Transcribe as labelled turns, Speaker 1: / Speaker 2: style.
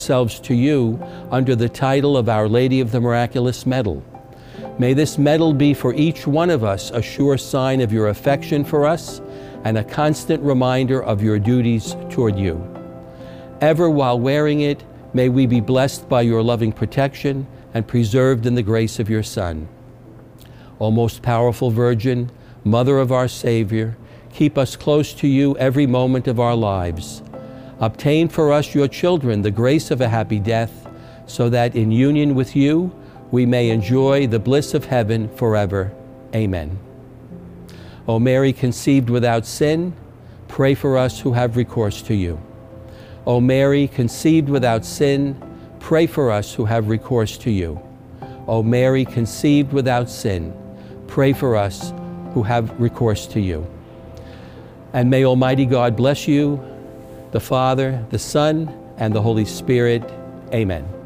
Speaker 1: ourselves to you under the title of Our Lady of the Miraculous Medal. May this medal be for each one of us a sure sign of your affection for us and a constant reminder of your duties toward you. Ever while wearing it, may we be blessed by your loving protection and preserved in the grace of your Son. O most powerful Virgin, Mother of our Savior, keep us close to you every moment of our lives. Obtain for us, your children, the grace of a happy death, so that in union with you, we may enjoy the bliss of heaven forever. Amen. O Mary, conceived without sin, pray for us who have recourse to you. O Mary, conceived without sin, pray for us who have recourse to you. O Mary, conceived without sin, pray for us who have recourse to you. And may Almighty God bless you, the Father, the Son, and the Holy Spirit. Amen.